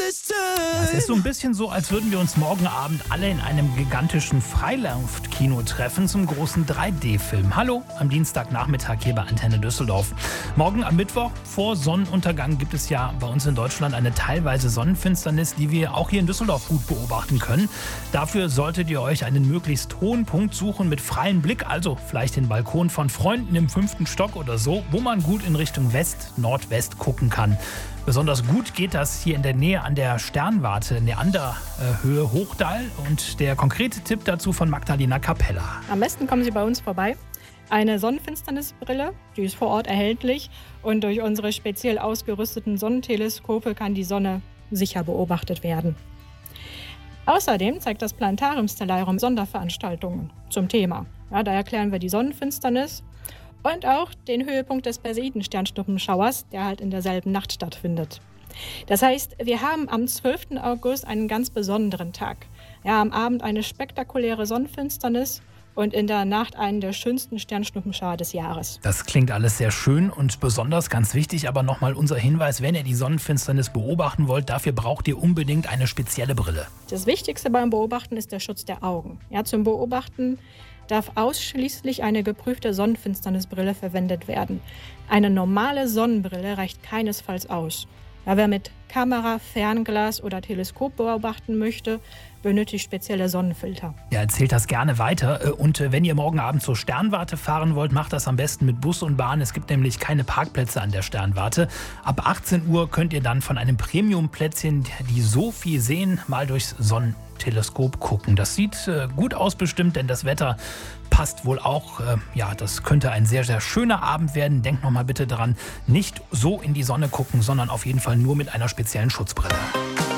Es ist so ein bisschen so, als würden wir uns morgen Abend alle in einem gigantischen Freiluftkino treffen zum großen 3D-Film. Hallo, am Dienstagnachmittag hier bei Antenne Düsseldorf. Morgen am Mittwoch vor Sonnenuntergang gibt es ja bei uns in Deutschland eine teilweise Sonnenfinsternis, die wir auch hier in Düsseldorf gut beobachten können. Dafür solltet ihr euch einen möglichst hohen Punkt suchen mit freiem Blick, also vielleicht den Balkon von Freunden im 5. Stock oder so, wo man gut in Richtung West-Nordwest gucken kann. Besonders gut geht das hier in der Nähe an der Sternwarte Neanderhöhe Hochdal und der konkrete Tipp dazu von Magdalena Capella. Am besten kommen Sie bei uns vorbei. Eine Sonnenfinsternisbrille, die ist vor Ort erhältlich und durch unsere speziell ausgerüsteten Sonnenteleskope kann die Sonne sicher beobachtet werden. Außerdem zeigt das Planetarium Stellarum Sonderveranstaltungen zum Thema. Ja, da erklären wir die Sonnenfinsternis und auch den Höhepunkt des Perseiden-Sternschnuppenschauers, der halt in derselben Nacht stattfindet. Das heißt, wir haben am 12. August einen ganz besonderen Tag. Ja, am Abend eine spektakuläre Sonnenfinsternis und in der Nacht einen der schönsten Sternschnuppenschauer des Jahres. Das klingt alles sehr schön und besonders ganz wichtig, aber nochmal unser Hinweis, wenn ihr die Sonnenfinsternis beobachten wollt, dafür braucht ihr unbedingt eine spezielle Brille. Das Wichtigste beim Beobachten ist der Schutz der Augen. Ja, zum Beobachten darf ausschließlich eine geprüfte Sonnenfinsternisbrille verwendet werden. Eine normale Sonnenbrille reicht keinesfalls aus. Ja, wer mit Kamera, Fernglas oder Teleskop beobachten möchte, benötigt spezielle Sonnenfilter. Ja, erzählt das gerne weiter. Und wenn ihr morgen Abend zur Sternwarte fahren wollt, macht das am besten mit Bus und Bahn. Es gibt nämlich keine Parkplätze an der Sternwarte. Ab 18 Uhr könnt ihr dann von einem Premium-Plätzchen, die so viel sehen, mal durchs Sonnenteleskop gucken. Das sieht gut aus bestimmt, denn das Wetter passt wohl auch. Das könnte ein sehr, sehr schöner Abend werden. Denkt noch mal bitte daran, nicht so in die Sonne gucken, sondern auf jeden Fall nur mit einer speziellen Schutzbrille.